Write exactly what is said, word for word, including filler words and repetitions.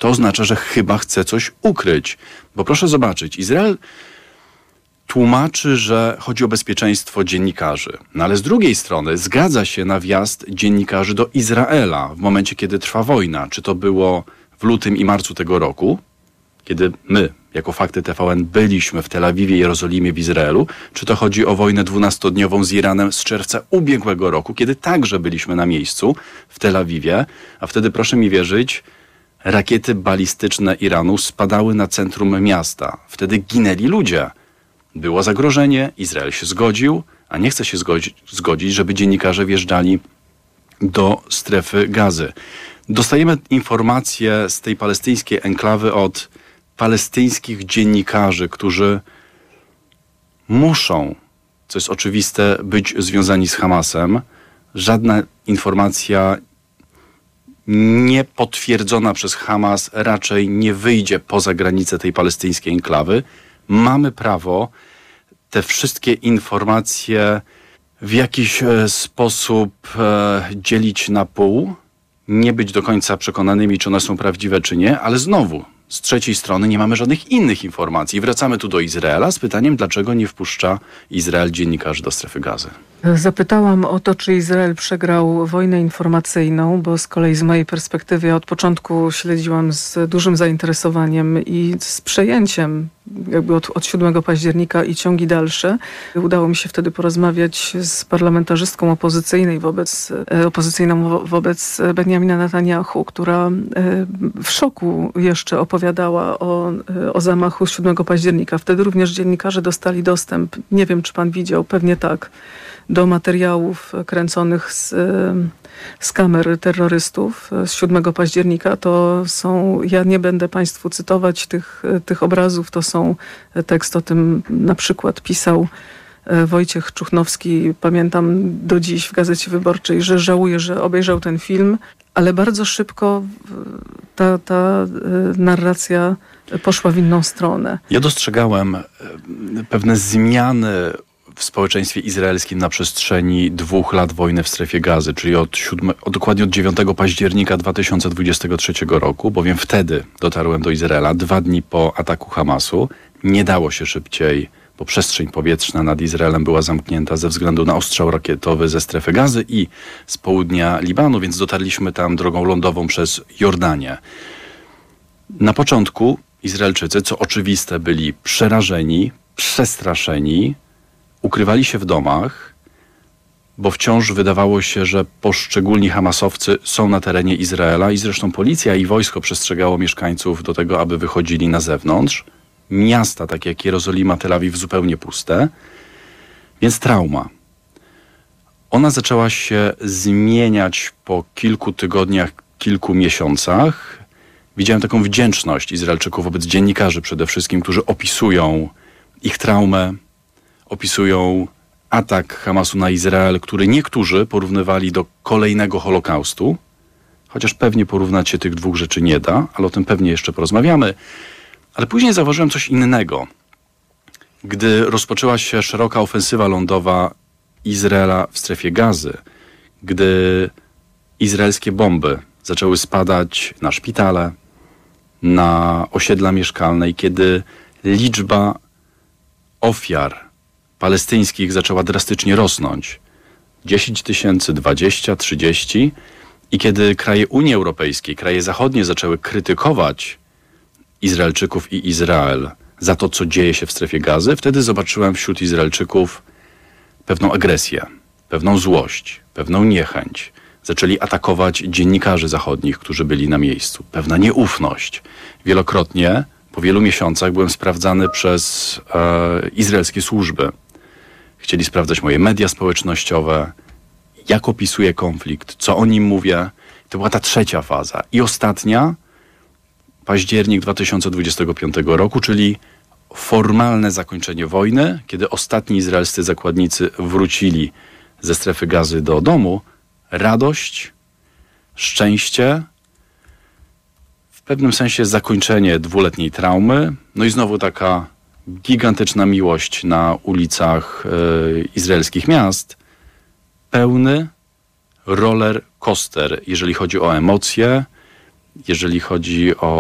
to oznacza, że chyba chce coś ukryć. Bo proszę zobaczyć, Izrael tłumaczy, że chodzi o bezpieczeństwo dziennikarzy. No ale z drugiej strony zgadza się na wjazd dziennikarzy do Izraela w momencie, kiedy trwa wojna. Czy to było w lutym i marcu tego roku, kiedy my, jako Fakty T V N, byliśmy w Tel Awiwie, Jerozolimie, w Izraelu, czy to chodzi o wojnę dwunastodniową z Iranem z czerwca ubiegłego roku, kiedy także byliśmy na miejscu w Tel Awiwie, a wtedy, proszę mi wierzyć, rakiety balistyczne Iranu spadały na centrum miasta. Wtedy ginęli ludzie. Było zagrożenie, Izrael się zgodził, a nie chce się zgodzić, zgodzić, żeby dziennikarze wjeżdżali do strefy Gazy. Dostajemy informacje z tej palestyńskiej enklawy od palestyńskich dziennikarzy, którzy muszą, co jest oczywiste, być związani z Hamasem. Żadna informacja niepotwierdzona przez Hamas raczej nie wyjdzie poza granice tej palestyńskiej enklawy. Mamy prawo te wszystkie informacje w jakiś e, sposób e, dzielić na pół, nie być do końca przekonanymi, czy one są prawdziwe, czy nie, ale znowu, z trzeciej strony nie mamy żadnych innych informacji. Wracamy tu do Izraela z pytaniem, dlaczego nie wpuszcza Izrael dziennikarzy do strefy Gazy. Zapytałam o to, czy Izrael przegrał wojnę informacyjną, bo z kolei z mojej perspektywy ja od początku śledziłam z dużym zainteresowaniem i z przejęciem jakby od, od siódmego października i ciągi dalsze. Udało mi się wtedy porozmawiać z parlamentarzystką opozycyjnej wobec, opozycyjną wo, wobec Benjamina Netanyahu, która w szoku jeszcze opowiadała o, o zamachu z siódmego października. Wtedy również dziennikarze dostali dostęp, nie wiem czy pan widział, pewnie tak, do materiałów kręconych z, z kamer terrorystów z siódmego października. To są, ja nie będę państwu cytować tych, tych obrazów, to są, tekst o tym na przykład pisał Wojciech Czuchnowski, pamiętam do dziś w Gazecie Wyborczej, że żałuje, że obejrzał ten film, ale bardzo szybko ta, ta narracja poszła w inną stronę. Ja dostrzegałem pewne zmiany w społeczeństwie izraelskim na przestrzeni dwóch lat wojny w strefie Gazy, czyli od, siódmego, od dokładnie od dziewiątego października dwa tysiące dwudziestego trzeciego roku, bowiem wtedy dotarłem do Izraela, dwa dni po ataku Hamasu. Nie dało się szybciej, bo przestrzeń powietrzna nad Izraelem była zamknięta ze względu na ostrzał rakietowy ze strefy Gazy i z południa Libanu, więc dotarliśmy tam drogą lądową przez Jordanię. Na początku Izraelczycy, co oczywiste, byli przerażeni, przestraszeni, ukrywali się w domach, bo wciąż wydawało się, że poszczególni hamasowcy są na terenie Izraela i zresztą policja i wojsko przestrzegało mieszkańców do tego, aby wychodzili na zewnątrz. Miasta, takie jak Jerozolima, Tel Awiw, zupełnie puste, więc trauma. Ona zaczęła się zmieniać po kilku tygodniach, kilku miesiącach. Widziałem taką wdzięczność Izraelczyków wobec dziennikarzy przede wszystkim, którzy opisują ich traumę, opisują atak Hamasu na Izrael, który niektórzy porównywali do kolejnego Holokaustu, chociaż pewnie porównać się tych dwóch rzeczy nie da, ale o tym pewnie jeszcze porozmawiamy. Ale później zauważyłem coś innego. Gdy rozpoczęła się szeroka ofensywa lądowa Izraela w strefie Gazy, gdy izraelskie bomby zaczęły spadać na szpitale, na osiedla mieszkalne i kiedy liczba ofiar palestyńskich zaczęła drastycznie rosnąć. dziesięć tysięcy, dwadzieścia, trzydzieści i kiedy kraje Unii Europejskiej, kraje zachodnie zaczęły krytykować Izraelczyków i Izrael za to, co dzieje się w strefie Gazy, wtedy zobaczyłem wśród Izraelczyków pewną agresję, pewną złość, pewną niechęć. Zaczęli atakować dziennikarzy zachodnich, którzy byli na miejscu. Pewna nieufność. Wielokrotnie po wielu miesiącach byłem sprawdzany przez e, izraelskie służby. Chcieli sprawdzać moje media społecznościowe, jak opisuję konflikt, co o nim mówię. To była ta trzecia faza. I ostatnia, październik dwa tysiące dwudziestego piątego roku, czyli formalne zakończenie wojny, kiedy ostatni izraelscy zakładnicy wrócili ze strefy Gazy do domu. Radość, szczęście, w pewnym sensie zakończenie dwuletniej traumy, no i znowu taka gigantyczna miłość na ulicach e, izraelskich miast, pełny roller coaster, jeżeli chodzi o emocje, jeżeli chodzi o